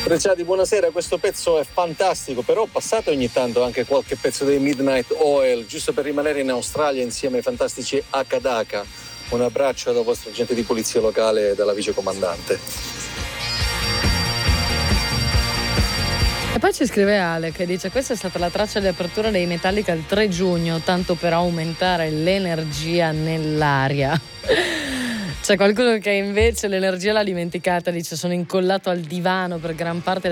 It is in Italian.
Ricciardi, buonasera, questo pezzo è fantastico, però passate ogni tanto anche qualche pezzo dei Midnight Oil, giusto per rimanere in Australia insieme ai fantastici Akadaka. Un abbraccio dal vostro agente di polizia locale e dalla vicecomandante. E poi ci scrive Ale che dice: questa è stata la traccia di apertura dei Metallica il 3 giugno, tanto per aumentare l'energia nell'aria. C'è qualcuno che invece l'energia l'ha dimenticata, dice: sono incollato al divano per gran parte